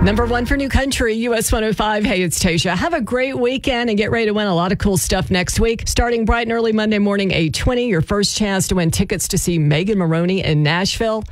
Number one for New Country, US 105. Hey, it's Tasha. Have a great weekend and get ready to win a lot of cool stuff next week. Starting bright and early Monday morning, 8:20, your first chance to win tickets to see Megan Maroney in Nashville.